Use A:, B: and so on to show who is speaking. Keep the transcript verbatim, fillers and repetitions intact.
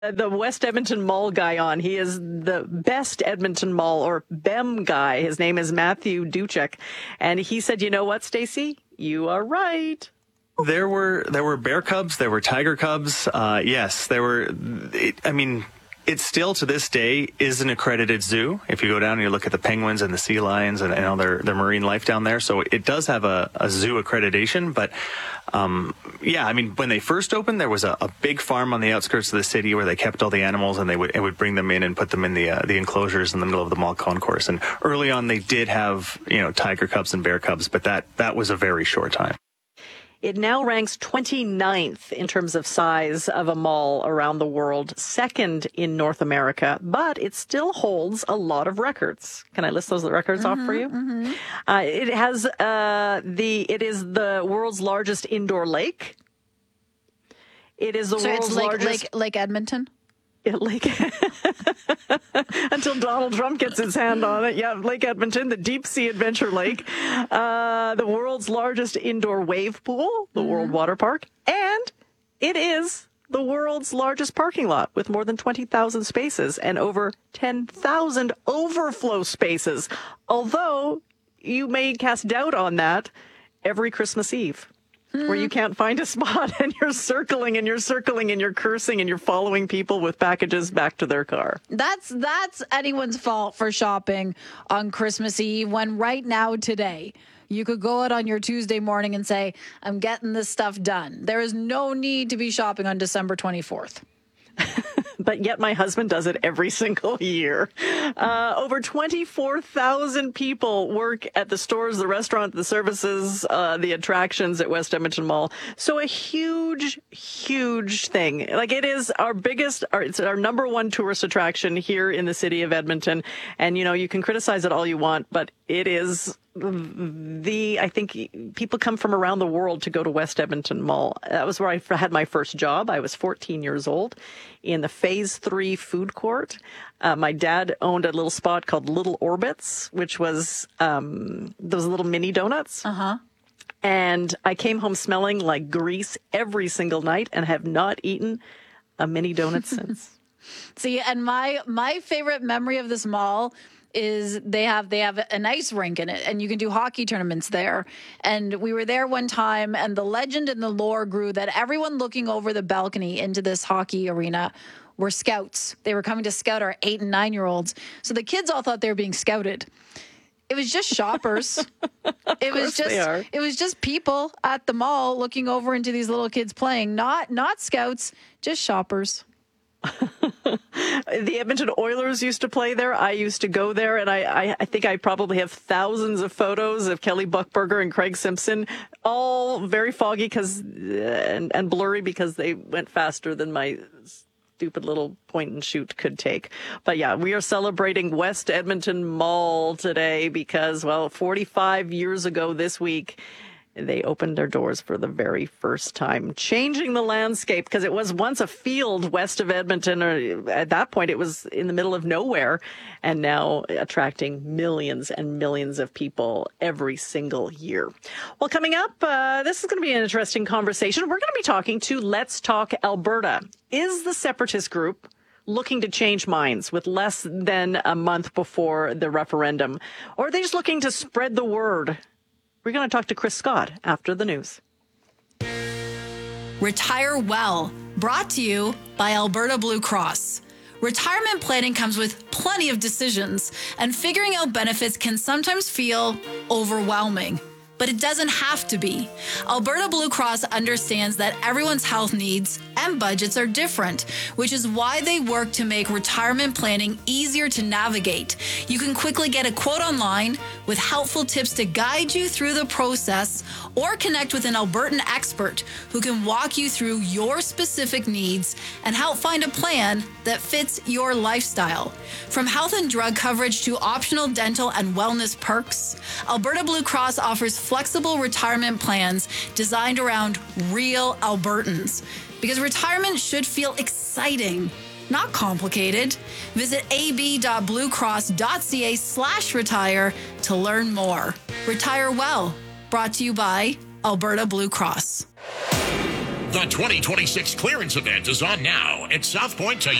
A: the West Edmonton Mall guy on. He is the best Edmonton Mall or B E M guy. His name is Matthew Duchek. And he said, you know what, Stacey? You are right.
B: There were there were bear cubs, there were tiger cubs. Uh, yes, there were. It, I mean, it still to this day is an accredited zoo. If you go down and you look at the penguins and the sea lions and, and all their, their marine life down there. So it does have a, a zoo accreditation. But um, yeah, I mean, when they first opened, there was a, a big farm on the outskirts of the city where they kept all the animals, and they would it would bring them in and put them in the uh, the enclosures in the middle of the mall concourse. And early on, they did have, you know, tiger cubs and bear cubs, but that that was a very short time.
A: It now ranks twenty-ninth in terms of size of a mall around the world, second in North America, but it still holds a lot of records. Can I list those records
C: mm-hmm,
A: off for you?
C: Mm-hmm.
A: Uh, it has uh, the. It is the world's largest indoor lake. It is the
C: so
A: world's
C: it's Lake,
A: largest
C: Lake, Lake Edmonton.
A: Yeah, Lake until Donald Trump gets his hand on it. Yeah, Lake Edmonton, the deep sea adventure lake, uh, the world's largest indoor wave pool, the mm-hmm. World Water Park, and it is the world's largest parking lot with more than twenty thousand spaces and over ten thousand overflow spaces. Although you may cast doubt on that every Christmas Eve. Where you can't find a spot and you're circling and you're circling and you're cursing and you're following people with packages back to their car.
C: That's that's anyone's fault for shopping on Christmas Eve when right now today you could go out on your Tuesday morning and say, I'm getting this stuff done. There is no need to be shopping on December twenty-fourth.
A: But yet my husband does it every single year. Uh, over twenty-four thousand people work at the stores, the restaurant, the services, uh, the attractions at West Edmonton Mall. So a huge, huge thing. Like it is our biggest, our, it's our number one tourist attraction here in the city of Edmonton. And, you know, you can criticize it all you want, but it is the, I think people come from around the world to go to West Edmonton Mall. That was where I had my first job. I was fourteen years old in the Phase Three food court. Uh, my dad owned a little spot called Little Orbits, which was um, those little mini donuts.
C: Uh-huh.
A: And I came home smelling like grease every single night and have not eaten a mini donut since.
C: See, and my my favorite memory of this mall is they have they have an ice rink in it, and you can do hockey tournaments there. And we were there one time, and the legend and the lore grew that everyone looking over the balcony into this hockey arena were scouts. They were coming to scout our eight and nine year olds. So the kids all thought they were being scouted. It was just shoppers. It was just it was just people at the mall looking over into these little kids playing, not not scouts, just shoppers.
A: The Edmonton Oilers used to play there. I used to go there, and I, I, I think I probably have thousands of photos of Kelly Buchberger and Craig Simpson, all very foggy because and, and blurry because they went faster than my stupid little point and shoot could take. But yeah, we are celebrating West Edmonton Mall today because, well, forty-five years ago this week, they opened their doors for the very first time, changing the landscape because it was once a field west of Edmonton, or at that point it was in the middle of nowhere, and now attracting millions and millions of people every single year. Well, coming up, uh, this is going to be an interesting conversation. We're going to be talking to Let's Talk Alberta. Is the separatist group looking to change minds with less than a month before the referendum, or are they just looking to spread the word? We're going to talk to Chris Scott after the news.
D: Retire Well, brought to you by Alberta Blue Cross. Retirement planning comes with plenty of decisions, and figuring out benefits can sometimes feel overwhelming. But it doesn't have to be. Alberta Blue Cross understands that everyone's health needs and budgets are different, which is why they work to make retirement planning easier to navigate. You can quickly get a quote online with helpful tips to guide you through the process, or connect with an Albertan expert who can walk you through your specific needs and help find a plan that fits your lifestyle. From health and drug coverage to optional dental and wellness perks, Alberta Blue Cross offers flexible retirement plans designed around real Albertans. Because retirement should feel exciting, not complicated. Visit ab.bluecross.ca slash retire to learn more. Retire Well, brought to you by Alberta Blue Cross.
E: The twenty twenty-six clearance event is on now at South Point Toyota.